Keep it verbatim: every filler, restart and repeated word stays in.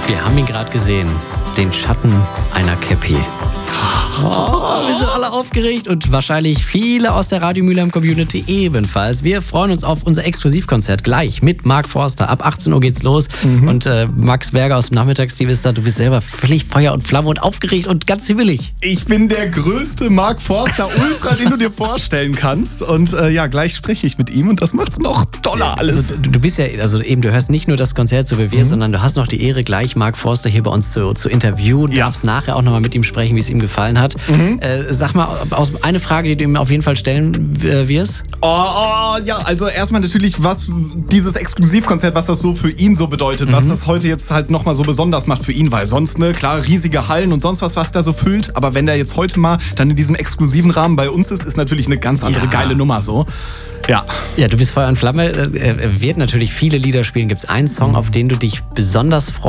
Wir haben ihn gerade gesehen. Den Schatten einer Käppi. Oh, wir sind alle aufgeregt und wahrscheinlich viele aus der Radio Mülheim-Community ebenfalls. Wir freuen uns auf unser Exklusivkonzert gleich mit Mark Forster. Ab achtzehn Uhr geht's los. Mhm. Und äh, Max Berger aus dem Nachmittagsteam ist da. Du bist selber völlig Feuer und Flamme und aufgeregt und ganz hibbelig. Ich bin der größte Mark Forster Ultra, den du dir vorstellen kannst. Und äh, ja, gleich spreche ich mit ihm und das macht's noch toller alles. Also, du, du bist ja, also eben, du hörst nicht nur das Konzert, so wie wir, mhm. sondern du hast noch die Ehre, gleich Mark Forster hier bei uns zu, zu interviewen. Du ja. darfst nachher auch nochmal mit ihm sprechen, wie es ihm gefallen hat. Mhm. Äh, sag mal, aus, eine Frage, die du ihm auf jeden Fall stellen äh, wirst. Oh, oh, ja, also erstmal natürlich, was dieses Exklusivkonzert, was das so für ihn so bedeutet, mhm. was das heute jetzt halt nochmal so besonders macht für ihn, weil sonst, ne, klar, riesige Hallen und sonst was, was da so füllt, aber wenn der jetzt heute mal dann in diesem exklusiven Rahmen bei uns ist, ist natürlich eine ganz andere ja. geile Nummer so. Ja. Ja, du bist Feuer und Flamme. Er wird natürlich viele Lieder spielen. Gibt es einen Song, auf den du dich besonders freust?